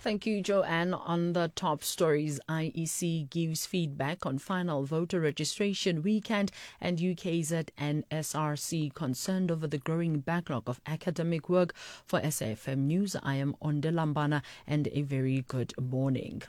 Thank you, Joanne. On the top stories, IEC gives feedback on final voter registration weekend, and UKZN SRC concerned over the growing backlog of academic work. For SAFM News, I am Onde Lambana, and a very good morning.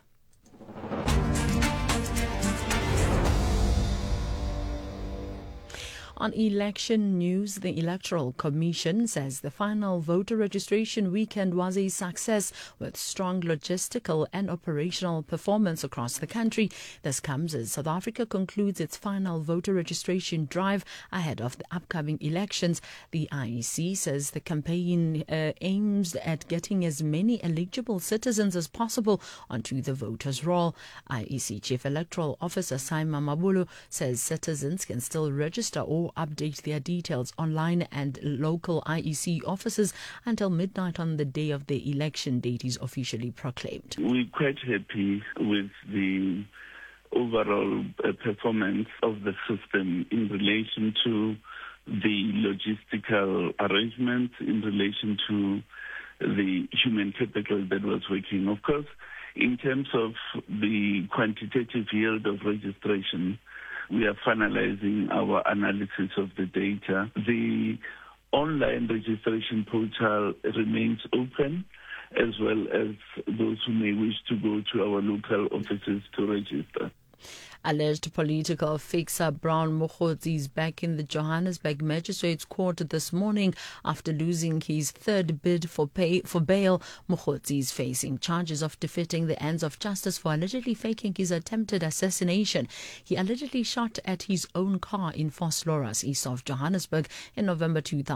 On election news, the Electoral Commission says the final voter registration weekend was a success with strong logistical and operational performance across the country. This comes as South Africa concludes its final voter registration drive ahead of the upcoming elections. The IEC says the campaign aims at getting as many eligible citizens as possible onto the voters' roll. IEC Chief Electoral Officer Simon Mabulu says citizens can still register or update their details online and local IEC offices until midnight on the day of the election date is officially proclaimed. We're quite happy with the overall performance of the system in relation to the logistical arrangements, in relation to the human capital that was working. Of course, in terms of the quantitative yield of registration, we are finalizing our analysis of the data. The online registration portal remains open, as well as those who may wish to go to our local offices to register. Alleged political fixer Brown Mokgotsi is back in the Johannesburg Magistrates Court this morning after losing his third bid for bail. Mokgotsi is facing charges of defeating the ends of justice for allegedly faking his attempted assassination. He allegedly shot at his own car in Vosloorus, east of Johannesburg, in November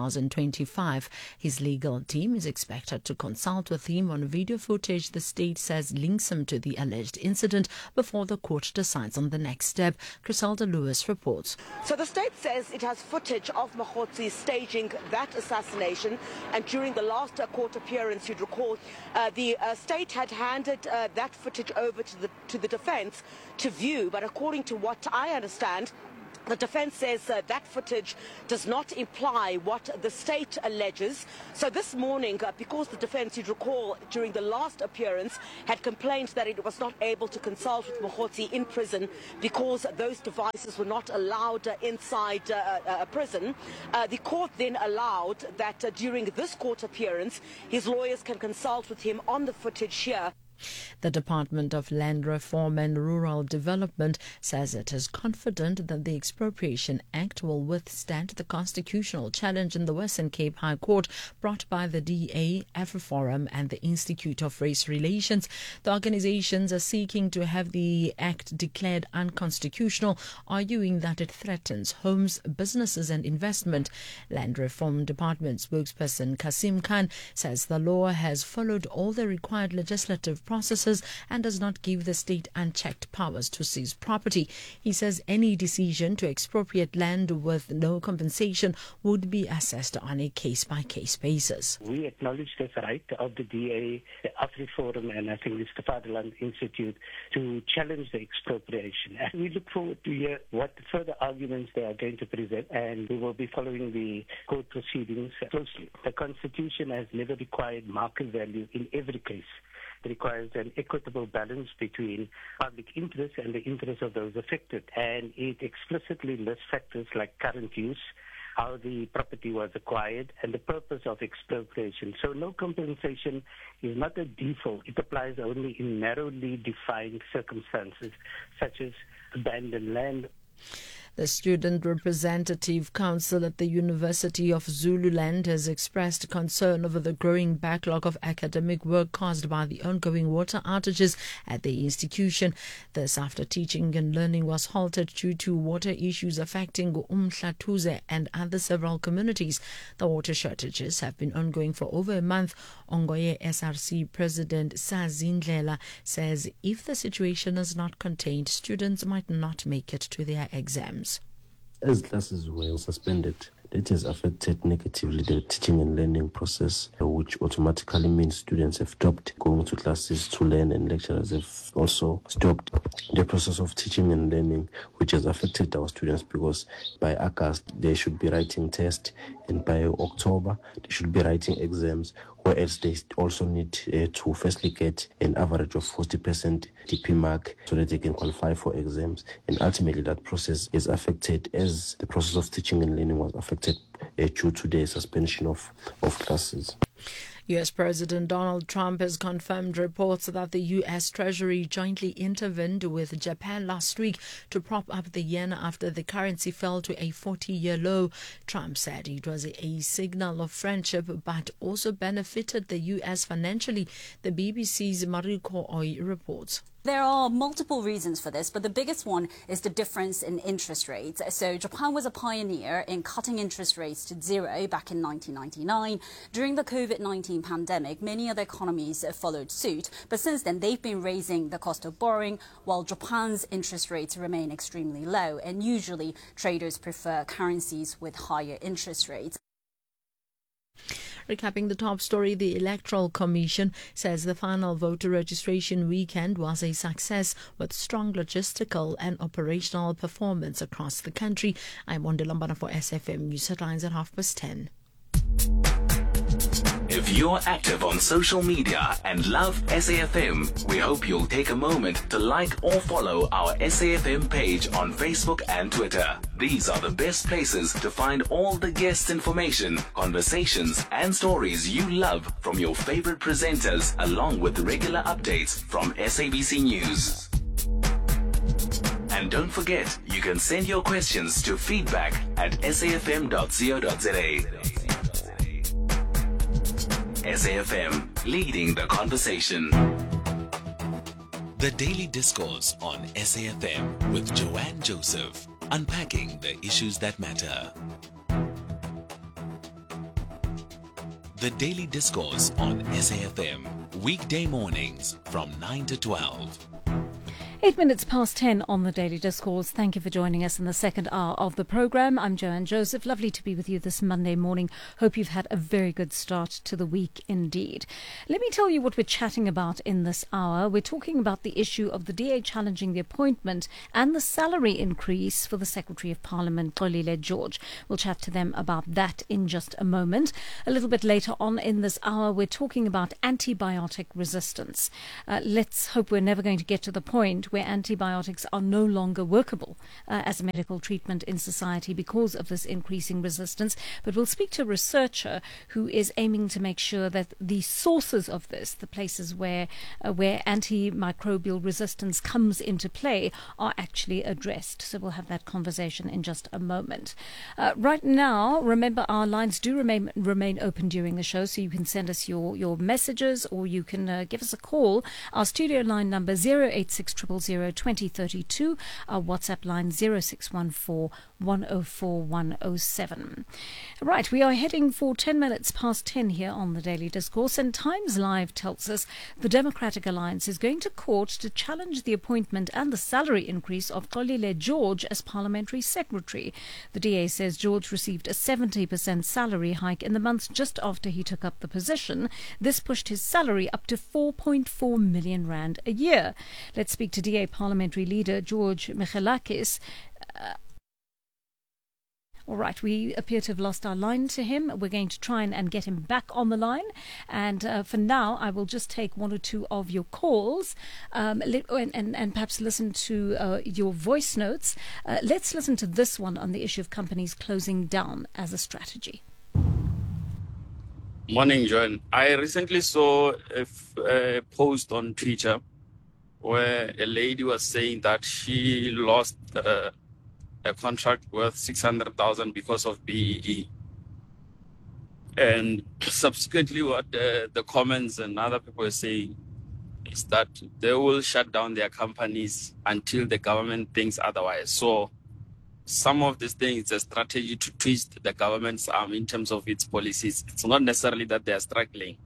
2025. His legal team is expected to consult with him on video footage the state says links him to the alleged incident before the court decides on the next step. Griselda Lewis reports. So the state says it has footage of Mokgotsi staging that assassination, and during the last court appearance, you'd recall, the state had handed that footage over to the defense to view, but according to what I understand, the defense says that footage does not imply what the state alleges. So this morning, because the defense, you'd recall, during the last appearance, had complained that it was not able to consult with Mokgotsi in prison because those devices were not allowed inside a prison, the court then allowed that during this court appearance, his lawyers can consult with him on the footage here. The Department of Land Reform and Rural Development says it is confident that the Expropriation Act will withstand the constitutional challenge in the Western Cape High Court brought by the DA, AfriForum and the Institute of Race Relations. The organizations are seeking to have the act declared unconstitutional, arguing that it threatens homes, businesses and investment. Land Reform Department spokesperson Kasim Khan says the law has followed all the required legislative processes and does not give the state unchecked powers to seize property. He says any decision to expropriate land with no compensation would be assessed on a case-by-case basis. We acknowledge the right of the DA, the AfriForum, and I think it's the Fatherland Institute to challenge the expropriation. And we look forward to hear what further arguments they are going to present, and we will be following the court proceedings closely. The Constitution has never required market value in every case. It requires an equitable balance between public interest and the interest of those affected. And it explicitly lists factors like current use, how the property was acquired, and the purpose of expropriation. So no compensation is not a default. It applies only in narrowly defined circumstances, such as abandoned land. The Student Representative Council at the University of Zululand has expressed concern over the growing backlog of academic work caused by the ongoing water outages at the institution. This after teaching and learning was halted due to water issues affecting Umhlathuze and other several communities. The water shortages have been ongoing for over a month. Ongoye SRC President Sazindlela says if the situation is not contained, students might not make it to their exams. As classes were suspended, it has affected negatively the teaching and learning process, which automatically means students have stopped going to classes to learn and lecturers have also stopped the process of teaching and learning, which has affected our students because by August they should be writing tests and by October they should be writing exams, whereas they also need to firstly get an average of 40% DP mark so that they can qualify for exams. And ultimately that process is affected as the process of teaching and learning was affected due to the suspension of classes. U.S. President Donald Trump has confirmed reports that the U.S. Treasury jointly intervened with Japan last week to prop up the yen after the currency fell to a 40-year low. Trump said it was a signal of friendship but also benefited the U.S. financially, the BBC's Mariko Oi reports. There are multiple reasons for this, but the biggest one is the difference in interest rates. So Japan was a pioneer in cutting interest rates to zero back in 1999. During the COVID-19 pandemic, many other economies followed suit, but since then they've been raising the cost of borrowing while Japan's interest rates remain extremely low, and usually traders prefer currencies with higher interest rates. Recapping the top story, the Electoral Commission says the final voter registration weekend was a success with strong logistical and operational performance across the country. I'm Wanda Lambana for SFM News Headlines at 10:30. If you're active on social media and love SAFM, we hope you'll take a moment to like or follow our SAFM page on Facebook and Twitter. These are the best places to find all the guest information, conversations and stories you love from your favorite presenters, along with regular updates from SABC News. And don't forget, you can send your questions to feedback@safm.co.za. SAFM, leading the conversation. The Daily Discourse on SAFM with Joanne Joseph, unpacking the issues that matter. The Daily Discourse on SAFM, weekday mornings from 9 to 12. 8 minutes past 10 on the Daily Discourse. Thank you for joining us in the second hour of the programme. I'm Joanne Joseph. Lovely to be with you this Monday morning. Hope you've had a very good start to the week indeed. Let me tell you what we're chatting about in this hour. We're talking about the issue of the DA challenging the appointment and the salary increase for the Secretary of Parliament, Xolile George. We'll chat to them about that in just a moment. A little bit later on in this hour, we're talking about antibiotic resistance. Let's hope we're never going to get to the point where antibiotics are no longer workable as a medical treatment in society because of this increasing resistance. But we'll speak to a researcher who is aiming to make sure that the sources of this, the places where antimicrobial resistance comes into play, are actually addressed. So we'll have that conversation in just a moment. Right now, remember, our lines do remain open during the show, so you can send us your messages or you can give us a call. Our studio line number 086 000 2032, our WhatsApp line 0614 104 107. Right, we are heading for 10 minutes past 10 here on the Daily Discourse, and Times Live tells us the Democratic Alliance is going to court to challenge the appointment and the salary increase of Xolile George as Parliamentary Secretary. The DA says George received a 70% salary hike in the months just after he took up the position. This pushed his salary up to 4.4 million rand a year. Let's speak to DA Parliamentary Leader George Michalakis. All right, we appear to have lost our line to him. We're going to try and get him back on the line. And for now, I will just take one or two of your calls and perhaps listen to your voice notes. Let's listen to this one on the issue of companies closing down as a strategy. Morning, Joanne. I recently saw a post on Twitter where a lady was saying that she lost a contract worth 600,000 because of BEE. And subsequently, what the comments and other people are saying is that they will shut down their companies until the government thinks otherwise. So some of these things, it's a strategy to twist the government's arm in terms of its policies. It's not necessarily that they are struggling.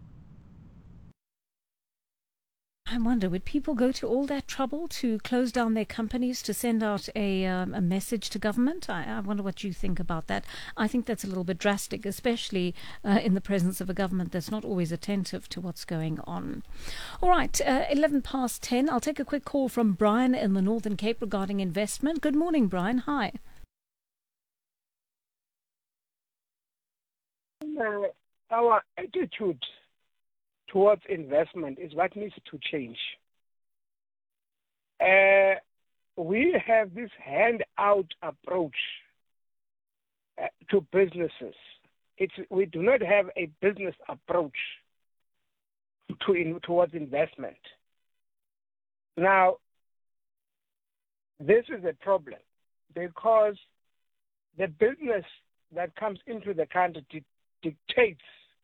I wonder, would people go to all that trouble to close down their companies to send out a message to government? I wonder what you think about that. I think that's a little bit drastic, especially in the presence of a government that's not always attentive to what's going on. All right, 11 past 10. I'll take a quick call from Brian in the Northern Cape regarding investment. Good morning, Brian. Hi. our attitude towards investment is what needs to change. We have this handout approach to businesses. We do not have a business approach towards investment. Now, this is a problem because the business that comes into the country dictates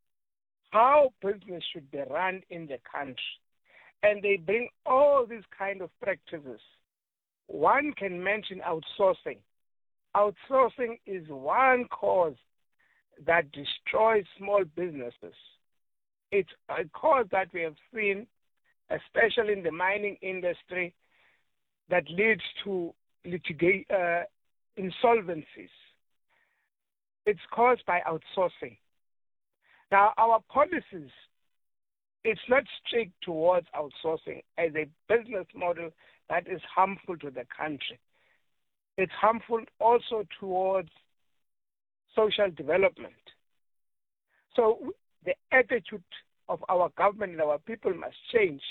how business should be run in the country. And they bring all these kind of practices. One can mention outsourcing. Outsourcing is one cause that destroys small businesses. It's a cause that we have seen, especially in the mining industry, that leads to insolvencies. It's caused by outsourcing. Now, our policies, it's not strict towards outsourcing as a business model that is harmful to the country. It's harmful also towards social development. So the attitude of our government and our people must change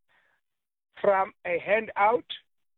from a handout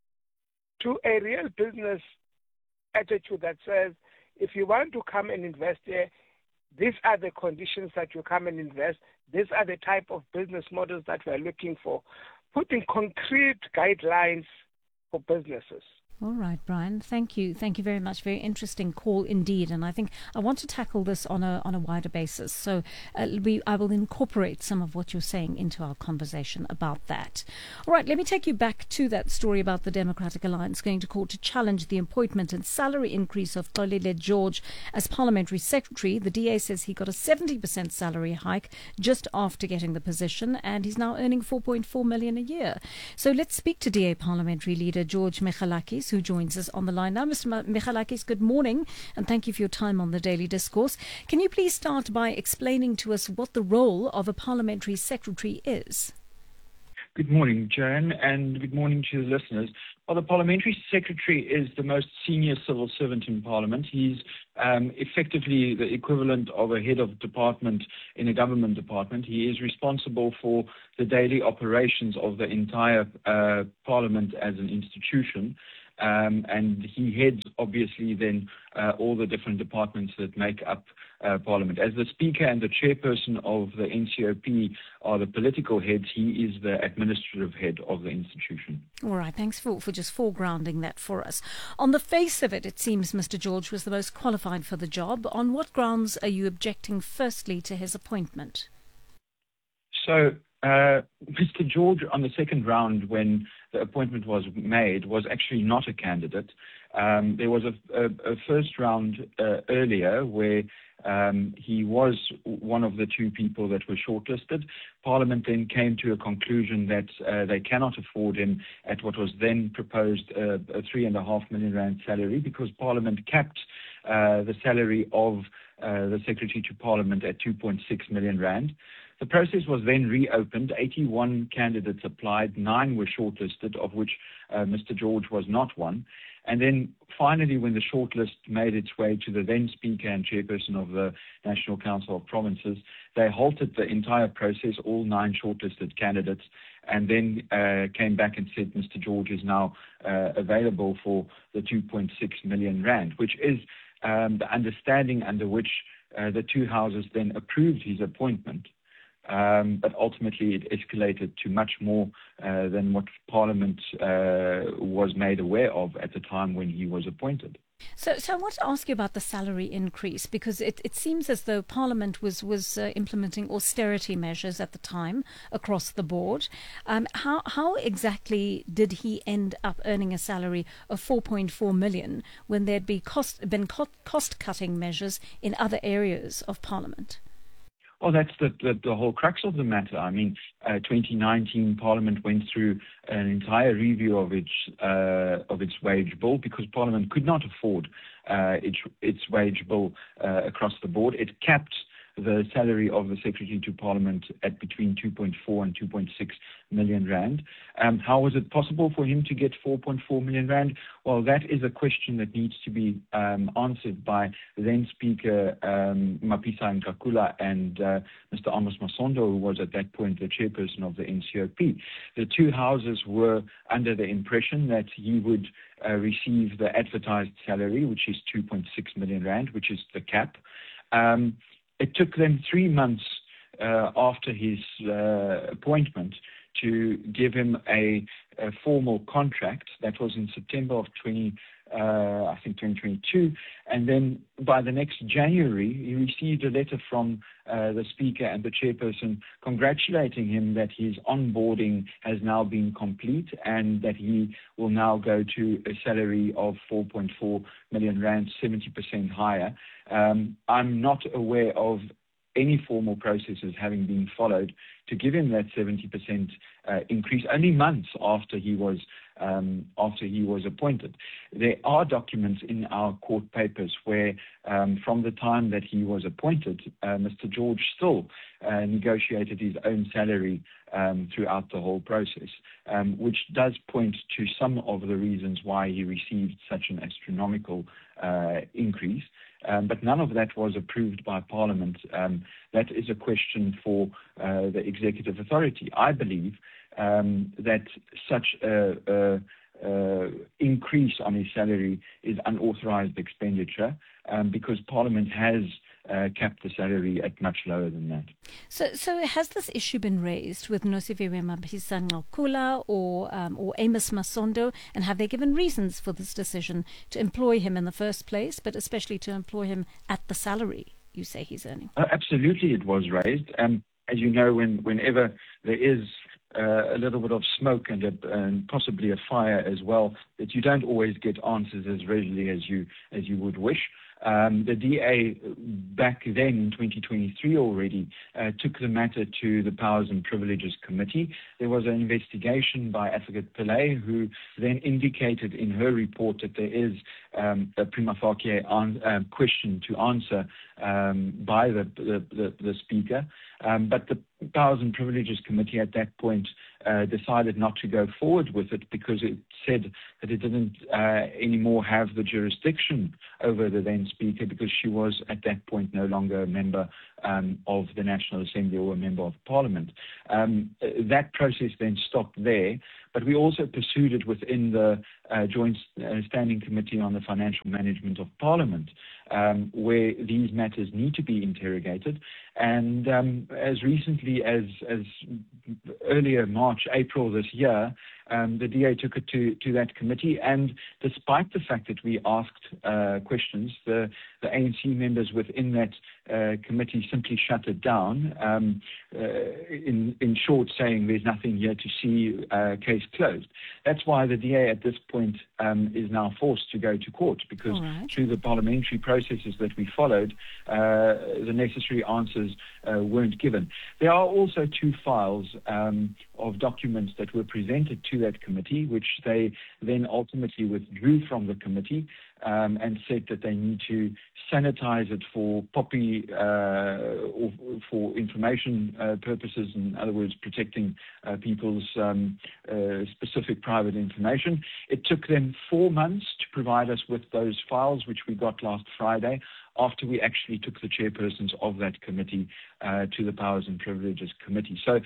to a real business attitude that says, if you want to come and invest here, these are the conditions that you come and invest. These are the type of business models that we are looking for. Putting concrete guidelines for businesses. All right, Brian. Thank you. Thank you very much. Very interesting call indeed. And I think I want to tackle this on a wider basis. So I will incorporate some of what you're saying into our conversation about that. All right, let me take you back to that story about the Democratic Alliance going to court to challenge the appointment and salary increase of Xolile George as Parliamentary Secretary. The DA says he got a 70% salary hike just after getting the position, and he's now earning 4.4 million a year. So let's speak to DA Parliamentary Leader George Michalakis, who joins us on the line now. Mr. Michalakis, good morning, and thank you for your time on the Daily Discourse. Can you please start by explaining to us what the role of a parliamentary secretary is? Good morning, Joan, and good morning to the listeners. Well, the parliamentary secretary is the most senior civil servant in Parliament. He's effectively the equivalent of a head of department in a government department. He is responsible for the daily operations of the entire Parliament as an institution. And he heads, obviously, then all the different departments that make up Parliament. As the Speaker and the Chairperson of the NCOP are the political heads, he is the administrative head of the institution. All right, thanks for just foregrounding that for us. On the face of it seems Mr. George was the most qualified for the job. On what grounds are you objecting firstly to his appointment? So, Mr. George, on the second round, when the appointment was made, was actually not a candidate. There was a first round earlier where he was one of the two people that were shortlisted. Parliament then came to a conclusion that they cannot afford him at what was then proposed a 3.5 million rand salary, because Parliament capped the salary of the Secretary to Parliament at 2.6 million rand. The process was then reopened. 81 candidates applied, 9 were shortlisted, of which Mr. George was not one. And then finally, when the shortlist made its way to the then Speaker and Chairperson of the National Council of Provinces, they halted the entire process, all 9 shortlisted candidates, and then came back and said Mr. George is now available for the 2.6 million rand, which is the understanding under which the two houses then approved his appointment. But ultimately it escalated to much more than what Parliament was made aware of at the time when he was appointed. So I want to ask you about the salary increase, because it seems as though Parliament was implementing austerity measures at the time across the board. How exactly did he end up earning a salary of 4.4 million when there'd been cost-cutting measures in other areas of Parliament? Well, that's the whole crux of the matter. I mean, 2019 Parliament went through an entire review of its wage bill because Parliament could not afford its wage bill across the board. It capped the salary of the Secretary to Parliament at between 2.4 and 2.6 million rand. How was it possible for him to get 4.4 million rand? Well, that is a question that needs to be answered by then Speaker Mapisa Nkakula and Mr. Amos Masondo, who was at that point the chairperson of the NCOP. The two houses were under the impression that he would receive the advertised salary, which is 2.6 million rand, which is the cap. It took them 3 months after his appointment to give him a formal contract. That was in September of 2022. And then by the next January, he received a letter from the Speaker and the Chairperson congratulating him that his onboarding has now been complete and that he will now go to a salary of 4.4 million rand, 70% higher. I'm not aware of any formal processes having been followed to give him that 70% increase only months after he was appointed. There are documents in our court papers where from the time that he was appointed, Mr. George still negotiated his own salary throughout the whole process, which does point to some of the reasons why he received such an astronomical increase. But none of that was approved by Parliament. That is a question for the executive authority. I believe that such a increase on his salary is unauthorized expenditure because Parliament has capped the salary at much lower than that. So has this issue been raised with Nosiviwe Mapisa Nkakula or Amos Masondo, and have they given reasons for this decision to employ him in the first place, but especially to employ him at the salary you say he's earning? Absolutely, it was raised. As you know, whenever there is a little bit of smoke and possibly a fire as well, that you don't always get answers as readily as you would wish. The DA back then in 2023 already took the matter to the Powers and Privileges Committee. There was an investigation by Advocate Pillay, who then indicated in her report that there is a prima facie question to answer by the Speaker. But the Powers and Privileges Committee at that point decided not to go forward with it because it said that it didn't anymore have the jurisdiction over the then Speaker because she was at that point no longer a member of the National Assembly or a member of Parliament. That process then stopped there, but we also pursued it within the Joint Standing Committee on the Financial Management of Parliament, where these matters need to be interrogated. And as recently as earlier March, April this year, the DA took it to that committee, and despite the fact that we asked questions, the ANC members within that committee simply shut it down, in short saying there's nothing here to see, case closed. That's why the DA at this point is now forced to go to court, because through the parliamentary processes that we followed, the necessary answers weren't given. There are also two files of documents that were presented to that committee, which they then ultimately withdrew from the committee and said that they need to sanitize it for or for information purposes, in other words, protecting people's specific private information. It took them 4 months to provide us with those files, which we got last Friday, after we actually took the chairpersons of that committee to the Powers and Privileges Committee. So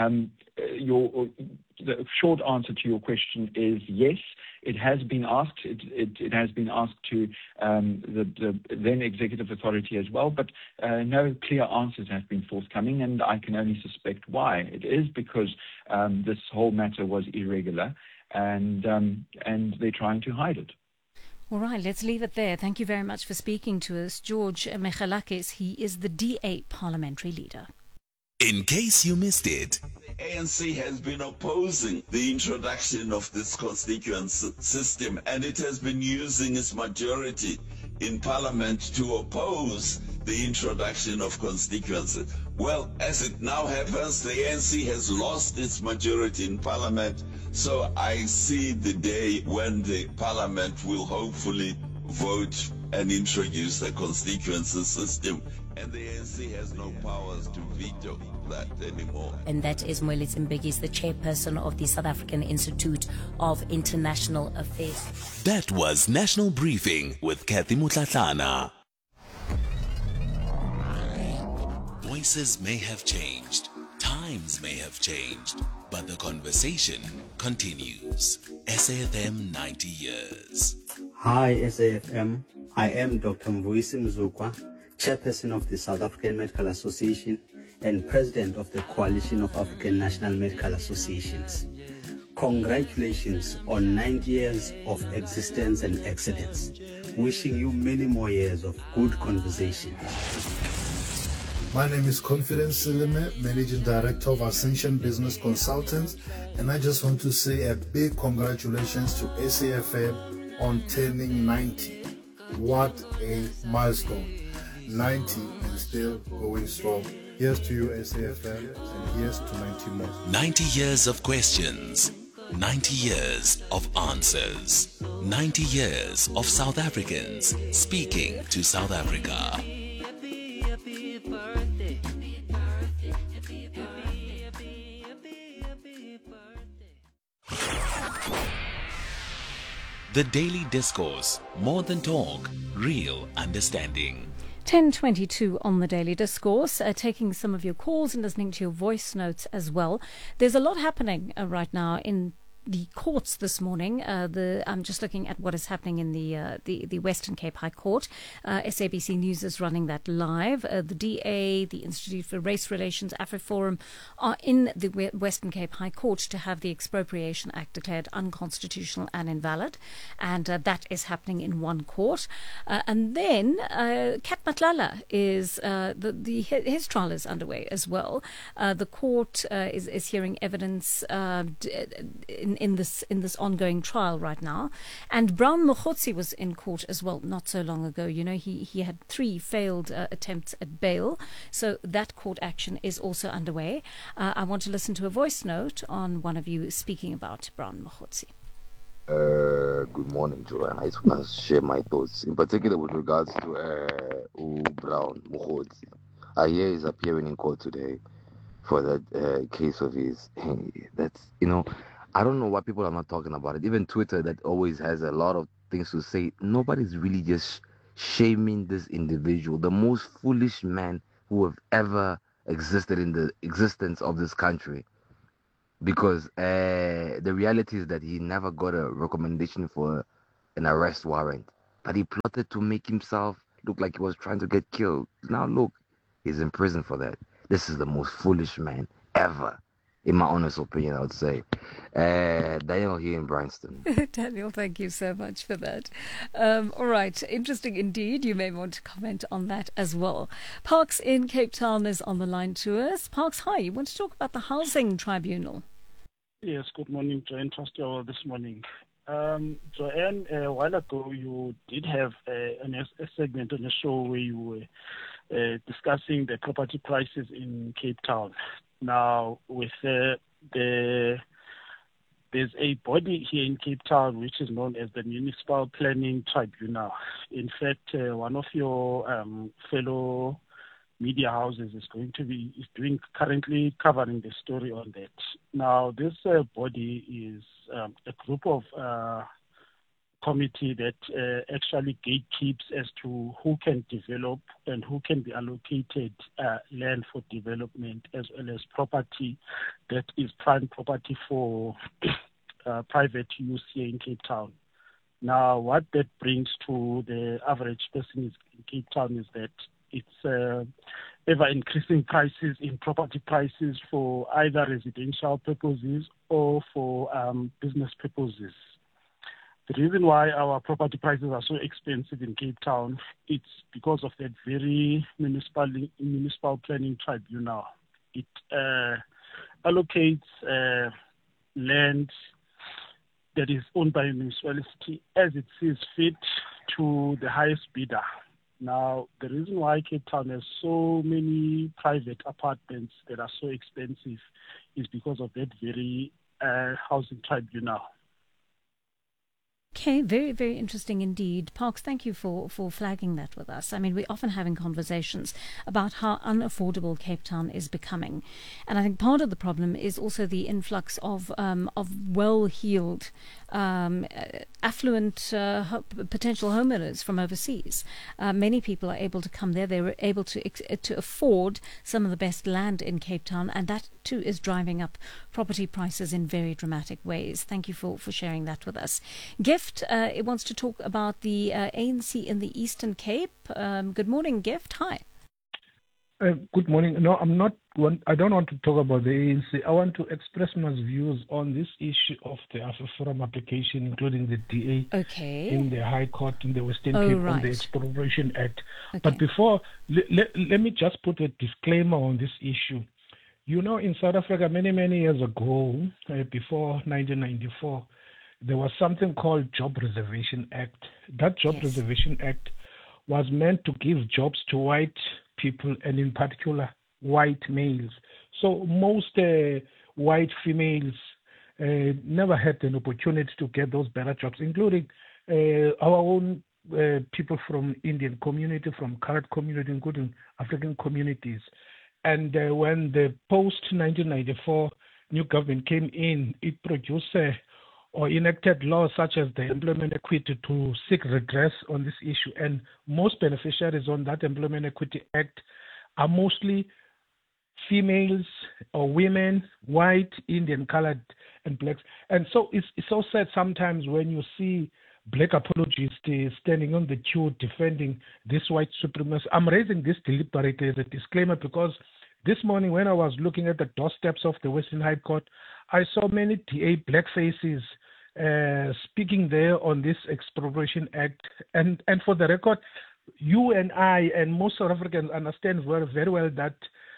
the short answer to your question is yes, it has been asked. It has been asked to the then Executive Authority as well, but no clear answers have been forthcoming, and I can only suspect why. It is because this whole matter was irregular, and they're trying to hide it. All right, let's leave it there. Thank you very much for speaking to us. George Mechalakis, he is the DA parliamentary leader. In case you missed it, the ANC has been opposing the introduction of this constituency system, and it has been using its majority in Parliament to oppose the introduction of constituency. Well, as it now happens, the ANC has lost its majority in Parliament, so I see the day when the Parliament will hopefully vote and introduce the constituency system and the ANC has no powers to veto that anymore. And that is Moeletsi Mbeki, the chairperson of the South African Institute of International Affairs. That was National Briefing with Kathy Mutlatlana. Voices may have changed, times may have changed, but the conversation continues. SAFM 90 years. Hi SAFM, I am Dr. Mvuyisi Mzukwa, chairperson of the South African Medical Association and president of the Coalition of African National Medical Associations. Congratulations on 90 years of existence and excellence. Wishing you many more years of good conversation. My name is Confidence Silime, Managing Director of Ascension Business Consultants, and I just want to say a big congratulations to SAFM on turning 90. What a milestone. 90 and still going strong. Here's to you, SAFM, and here's to 90 more. 90 years of questions, 90 years of answers, 90 years of South Africans speaking to South Africa. The Daily Discourse, more than talk, real understanding. 10:22 on the Daily Discourse, taking some of your calls and listening to your voice notes as well. There's a lot happening right now in the courts this morning. I'm just looking at what is happening in the Western Cape High Court. SABC News is running that live. The DA, the Institute for Race Relations, AfriForum are in the Western Cape High Court to have the Expropriation Act declared unconstitutional and invalid, and that is happening in one court. And then Kat Matlala is his trial is underway as well. The court is hearing evidence in this ongoing trial right now, and Brown Mokhotsi was in court as well not so long ago. You know, he had 3 failed attempts at bail, so that court action is also underway. I want to listen to a voice note on one of you speaking about Brown Mokhotsi. Good morning, Joanne. I just want to share my thoughts, in particular with regards to Brown Mokhotsi. I hear he's appearing in court today for that case of his. That's, you know, I don't know why people are not talking about it. Even Twitter, that always has a lot of things to say. Nobody's really just shaming this individual, the most foolish man who have ever existed in the existence of this country. Because the reality is that he never got a recommendation for an arrest warrant. But he plotted to make himself look like he was trying to get killed. Now look, he's in prison for that. This is the most foolish man ever. In my honest opinion, I would say. Daniel here in Bryanston. Daniel, thank you so much for that. All right, interesting indeed. You may want to comment on that as well. Parks in Cape Town is on the line to us. Parks, hi. You want to talk about the Housing Tribunal? Yes, good morning, Joanne. Trust you all this morning. Joanne, a while ago you did have a segment on the show where you were discussing the property prices in Cape Town. Now, with there's a body here in Cape Town which is known as the Municipal Planning Tribunal. In fact, one of your fellow media houses is currently covering the story on that. Now, this body is a group of committee that actually gatekeeps as to who can develop and who can be allocated land for development, as well as property that is prime property for private use here in Cape Town. Now, what that brings to the average person in Cape Town is that it's ever-increasing prices in property prices for either residential purposes or for business purposes. The reason why our property prices are so expensive in Cape Town, it's because of that very municipal planning tribunal. It allocates land that is owned by a municipality as it sees fit to the highest bidder. Now, the reason why Cape Town has so many private apartments that are so expensive is because of that very housing tribunal. Okay, very, very interesting indeed. Parks, thank you for flagging that with us. I mean, we're often having conversations about how unaffordable Cape Town is becoming. And I think part of the problem is also the influx of well-heeled, affluent potential homeowners from overseas. Many people are able to come there. They were able to afford some of the best land in Cape Town, and that too is driving up property prices in very dramatic ways. Thank you for sharing that with us. Gift it wants to talk about the ANC in the Eastern Cape. Good morning, Gift. Hi. Good morning. No, I don't want to talk about the ANC. I want to express my views on this issue of the AfriForum application, including the DA in the High Court in the Western Cape on the Expropriation Act. Okay. But before, let me just put a disclaimer on this issue. You know, in South Africa, many, many years ago, before 1994, there was something called Job Reservation Act. That Job Reservation Act was meant to give jobs to white people, and in particular, white males. So most white females never had an opportunity to get those better jobs, including our own people from Indian community, from colored community, including African communities. And when the post-1994 new government came in, it produced or enacted laws such as the Employment Equity to seek redress on this issue. And most beneficiaries on that Employment Equity Act are mostly females or women, white, Indian, colored, and blacks. And so it's so sad sometimes when you see black apologists standing on the queue defending this white supremacy. I'm raising this deliberately as a disclaimer because this morning when I was looking at the doorsteps of the Western High Court, I saw many DA black faces speaking there on this Expropriation Act. And for the record, you and I and most South Africans understand very well that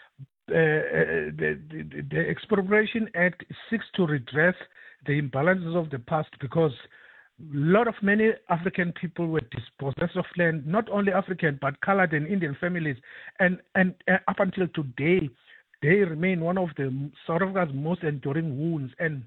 the Expropriation Act seeks to redress the imbalances of the past because many African people were dispossessed of land, not only African but colored and Indian families, and up until today, they remain one of the South Africa's most enduring wounds. And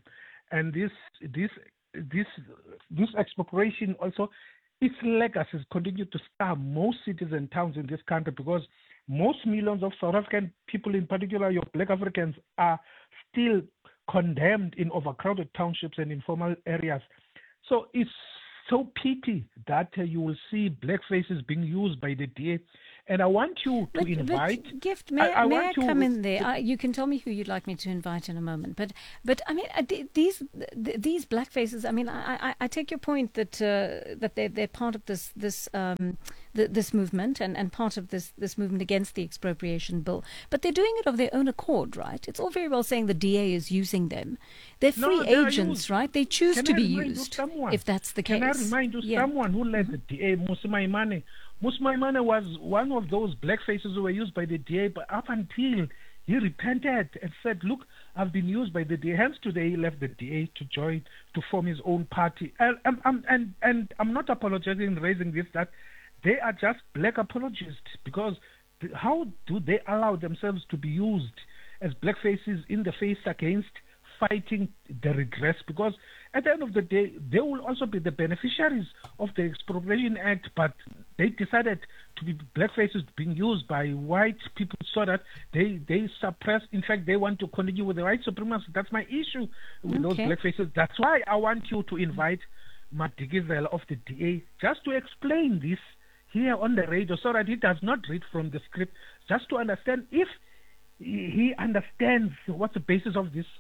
this expropriation also, its legacies continue to scar most cities and towns in this country because most millions of South African people, in particular your black Africans, are still condemned in overcrowded townships and informal areas. So it's so pity that you will see black faces being used by the DA. And I want you to invite... But Gift, may I come in there? You can tell me who you'd like me to invite in a moment. But I mean, these black faces, I mean, I take your point that they're part of this movement and part of this movement against the expropriation bill. But they're doing it of their own accord, right? It's all very well saying the DA is using them. They're free agents, right? They choose to be used, if that's the case. Can I remind you someone who led the DA, Mmusi Maimane? Mmusi Maimane was one of those black faces who were used by the DA, but up until he repented and said, look, I've been used by the DA. Hence today he left the DA to form his own party. And I'm not apologizing and raising this, that they are just black apologists, because how do they allow themselves to be used as black faces in the face against fighting the redress? Because at the end of the day, they will also be the beneficiaries of the Expropriation Act, but they decided to be black faces being used by white people so that they suppress. In fact, they want to continue with the white supremacy. That's my issue with those black faces. That's why I want you to invite Madikizela of the DA just to explain this here on the radio so that he does not read from the script, just to understand if he understands what's the basis of this.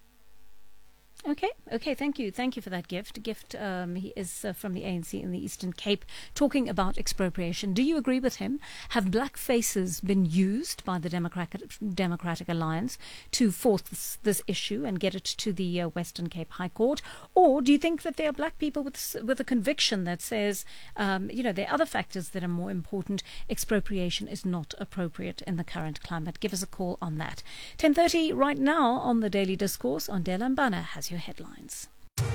Okay, thank you for that Gift. He is from the ANC in the Eastern Cape, talking about expropriation. Do you agree with him? Have black faces been used by the Democratic Alliance to force this issue and get it to the Western Cape High Court? Or do you think that there are black people with a conviction that says, there are other factors that are more important, expropriation is not appropriate in the current climate? Give us a call on that. 10:30 right now on the Daily Discourse. Ondela Mbana has your headlines.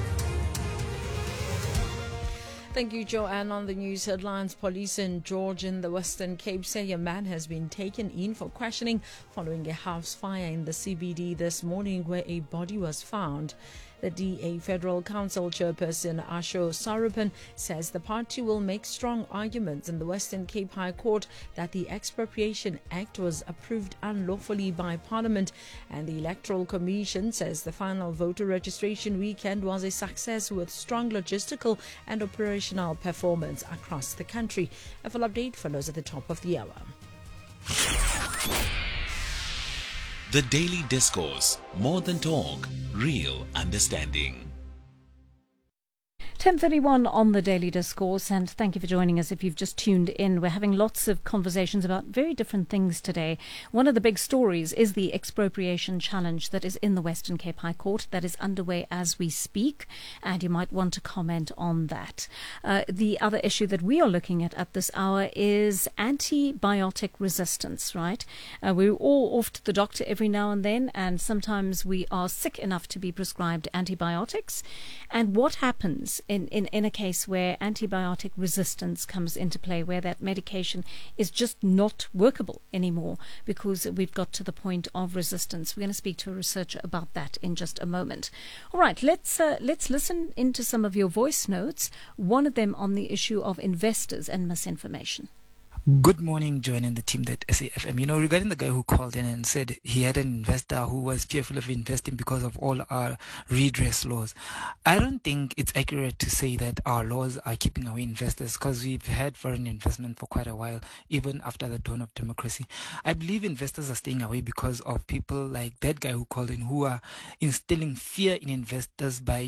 Thank you, Joanne. On the news headlines, police in George in the Western Cape say a man has been taken in for questioning following a house fire in the CBD this morning where a body was found. The DA Federal Council chairperson Asho Sarupan says the party will make strong arguments in the Western Cape High Court that the Expropriation Act was approved unlawfully by Parliament, and the Electoral Commission says the final voter registration weekend was a success with strong logistical and operational performance across the country. A full update follows at the top of the hour. The Daily Discourse. More than talk, real understanding. 10:31 on the Daily Discourse, and thank you for joining us if you've just tuned in. We're having lots of conversations about very different things today. One of the big stories is the expropriation challenge that is in the Western Cape High Court that is underway as we speak, and you might want to comment on that. The other issue that we are looking at this hour is antibiotic resistance, right? We're all off to the doctor every now and then, and sometimes we are sick enough to be prescribed antibiotics. And what happens in a case where antibiotic resistance comes into play, where that medication is just not workable anymore because we've got to the point of resistance? We're going to speak to a researcher about that in just a moment. All right, let's listen into some of your voice notes, one of them on the issue of investors and misinformation. Good morning, Joanne and the team at SAFM. Regarding the guy who called in and said he had an investor who was fearful of investing because of all our redress laws, I don't think it's accurate to say that our laws are keeping away investors, because we've had foreign investment for quite a while, even after the dawn of democracy. I believe investors are staying away because of people like that guy who called in, who are instilling fear in investors by,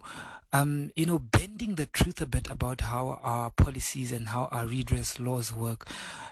bending the truth a bit about how our policies and how our redress laws work.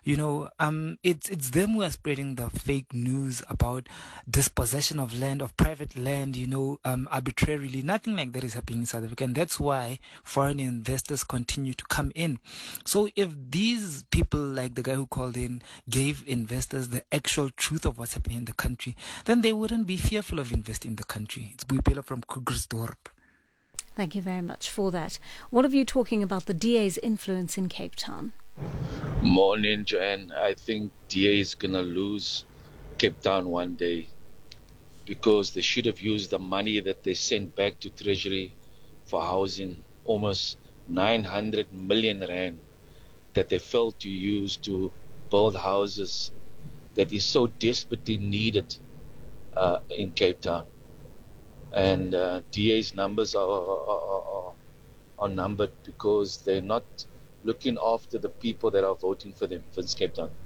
It's them who are spreading the fake news about dispossession of land, of private land, arbitrarily. Nothing like that is happening in South Africa, and that's why foreign investors continue to come in. So if these people, like the guy who called in, gave investors the actual truth of what's happening in the country, then they wouldn't be fearful of investing in the country. It's Boipelo from Krugersdorp. Thank you very much for that. What are you talking about the DA's influence in Cape Town? Morning, Joanne. I think DA is going to lose Cape Town one day because they should have used the money that they sent back to Treasury for housing, almost 900 million rand that they failed to use to build houses that is so desperately needed in Cape Town. And DA's numbers are numbered because they're not looking after the people that are voting for them for Cape Town.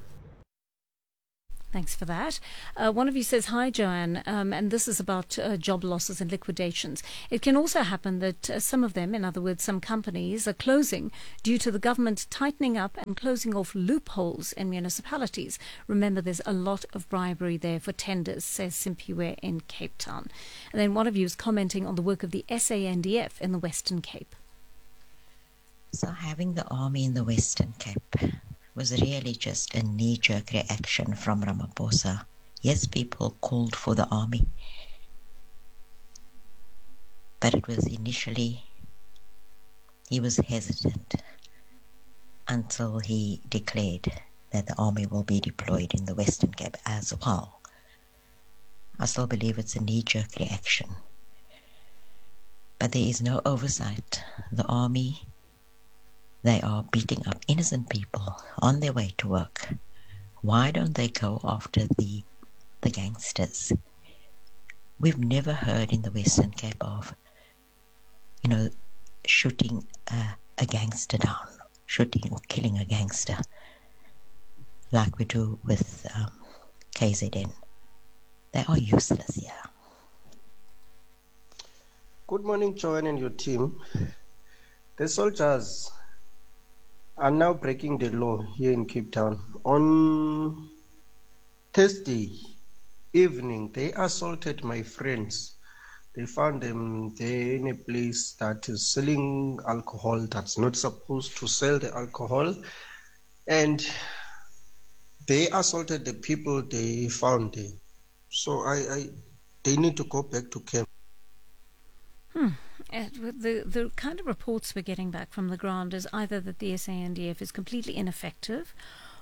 Thanks for that. One of you says, hi, Joanne, and this is about job losses and liquidations. It can also happen that some of them, in other words, some companies, are closing due to the government tightening up and closing off loopholes in municipalities. Remember, there's a lot of bribery there for tenders, says Simpiwe in Cape Town. And then one of you is commenting on the work of the SANDF in the Western Cape. So having the army in the Western Cape was really just a knee-jerk reaction from Ramaphosa. Yes, people called for the army, but it was initially, he was hesitant until he declared that the army will be deployed in the Western Cape as well. I still believe it's a knee-jerk reaction, but there is no oversight. The army, they are beating up innocent people on their way to work. Why don't they go after the gangsters? We've never heard in the Western Cape of, shooting a gangster down, shooting or killing a gangster like we do with KZN. They are useless here. Good morning, Joanne and your team. The soldiers are now breaking the law here in Cape Town. On Thursday evening, they assaulted my friends. They found them there in a place that is selling alcohol that's not supposed to sell the alcohol. And they assaulted the people they found there. So they need to go back to camp. The kind of reports we're getting back from the ground is either that the SANDF is completely ineffective,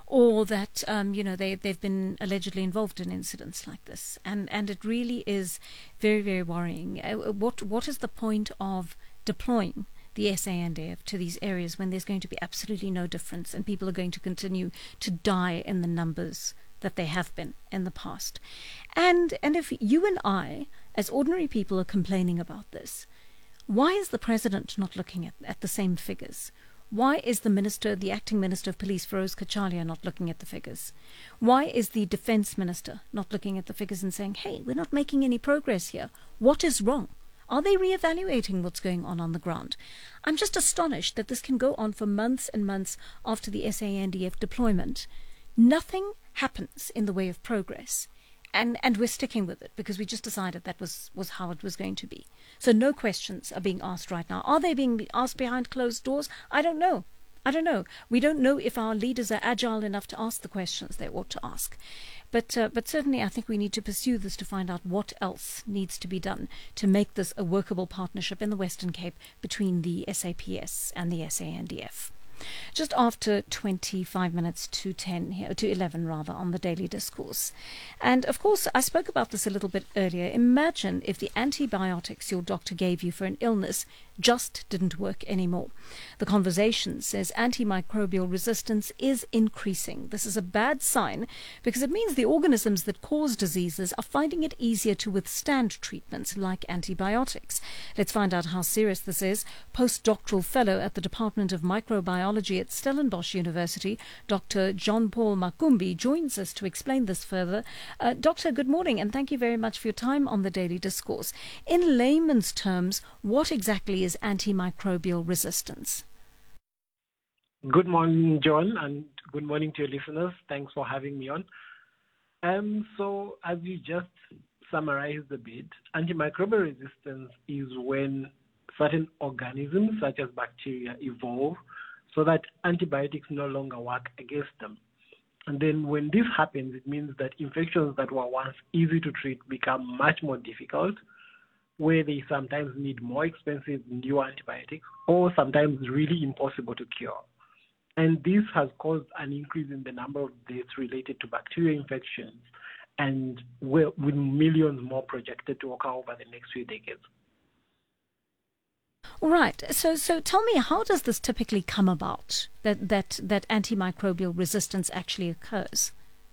or that they've been allegedly involved in incidents like this, and it really is very, very worrying. What is the point of deploying the SANDF to these areas when there's going to be absolutely no difference and people are going to continue to die in the numbers that they have been in the past? And if you and I, as ordinary people, are complaining about this, why is the President not looking at the same figures? Why is the acting Minister of Police, Feroz Kachalia, not looking at the figures? Why is the Defence Minister not looking at the figures and saying, hey, we're not making any progress here? What is wrong? Are they re-evaluating what's going on the ground? I'm just astonished that this can go on for months and months after the SANDF deployment. Nothing happens in the way of progress. And we're sticking with it because we just decided that was how it was going to be. So no questions are being asked right now. Are they being asked behind closed doors? I don't know. We don't know if our leaders are agile enough to ask the questions they ought to ask. But certainly I think we need to pursue this to find out what else needs to be done to make this a workable partnership in the Western Cape between the SAPS and the SANDF. Just after 25 minutes to 11 on the Daily Discourse. And of course, I spoke about this a little bit earlier. Imagine if the antibiotics your doctor gave you for an illness just didn't work anymore. The Conversation says antimicrobial resistance is increasing. This is a bad sign because it means the organisms that cause diseases are finding it easier to withstand treatments like antibiotics. Let's find out how serious this is. Postdoctoral fellow at the Department of Microbiology at Stellenbosch University, Dr. John Paul Makumbi, joins us to explain this further. Doctor, good morning, and thank you very much for your time on the Daily Discourse. In layman's terms, what exactly is antimicrobial resistance? Good morning, John, and good morning to your listeners. Thanks for having me on. So as you just summarized a bit, antimicrobial resistance is when certain organisms, such as bacteria, evolve so that antibiotics no longer work against them. And then when this happens, it means that infections that were once easy to treat become much more difficult, where they sometimes need more expensive new antibiotics or sometimes really impossible to cure. And this has caused an increase in the number of deaths related to bacterial infections, and with millions more projected to occur over the next few decades. All right. So tell me, how does this typically come about, that antimicrobial resistance actually occurs?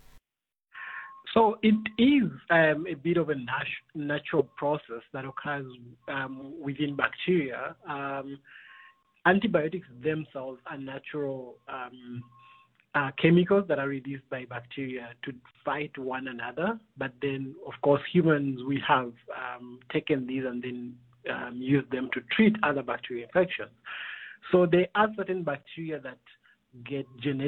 So it is a bit of a natural process that occurs within bacteria. Antibiotics themselves are natural chemicals that are released by bacteria to fight one another. But then, of course, humans, we have taken these and then use them to treat other bacterial infections. So there are certain bacteria that get genetic